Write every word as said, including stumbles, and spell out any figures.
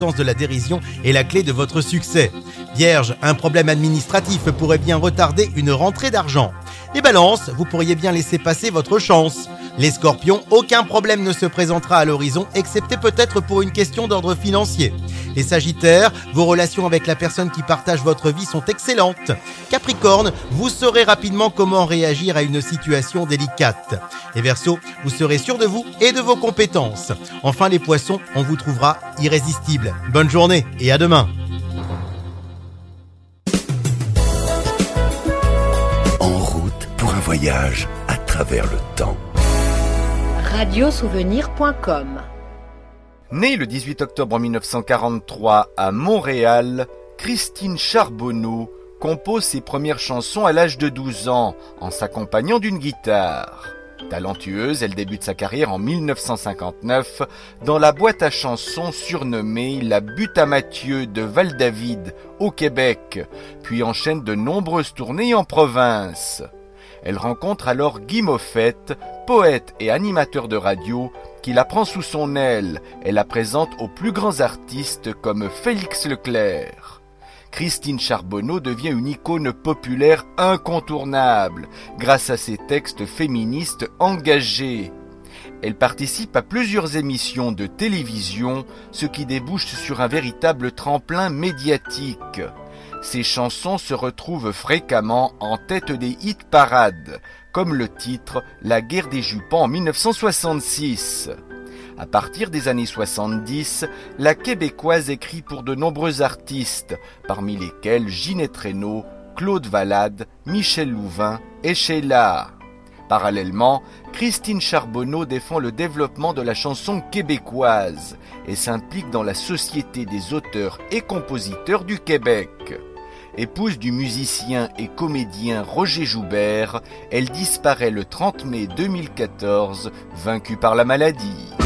de la dérision est la clé de votre succès. Vierge, un problème administratif pourrait bien retarder une rentrée d'argent. Les balances, vous pourriez bien laisser passer votre chance. Les scorpions, aucun problème ne se présentera à l'horizon, excepté peut-être pour une question d'ordre financier. Les sagittaires, vos relations avec la personne qui partage votre vie sont excellentes. Capricorne, vous saurez rapidement comment réagir à une situation délicate. Les Verseaux, vous serez sûr de vous et de vos compétences. Enfin les poissons, on vous trouvera irrésistible. Bonne journée et à demain. En route pour un voyage à travers le temps. radio souvenir point com. Née le dix-huit octobre mille neuf cent quarante-trois à Montréal, Christine Charbonneau compose ses premières chansons à l'âge de douze ans en s'accompagnant d'une guitare. Talentueuse, elle débute sa carrière en mille neuf cent cinquante-neuf dans la boîte à chansons surnommée La Butte à Mathieu de Val-David au Québec, puis enchaîne de nombreuses tournées en province. Elle rencontre alors Guy Moffett, poète et animateur de radio, qui la prend sous son aile et la présente aux plus grands artistes comme Félix Leclerc. Christine Charbonneau devient une icône populaire incontournable grâce à ses textes féministes engagés. Elle participe à plusieurs émissions de télévision, ce qui débouche sur un véritable tremplin médiatique. Ses chansons se retrouvent fréquemment en tête des hit-parades, comme le titre « La guerre des jupons » en mille neuf cent soixante-six. À partir des années soixante-dix, la Québécoise écrit pour de nombreux artistes, parmi lesquels Ginette Renault, Claude Valade, Michel Louvain et Sheila. Parallèlement, Christine Charbonneau défend le développement de la chanson québécoise et s'implique dans la Société des auteurs et compositeurs du Québec. Épouse du musicien et comédien Roger Joubert, elle disparaît le trente mai deux mille quatorze, vaincue par la maladie.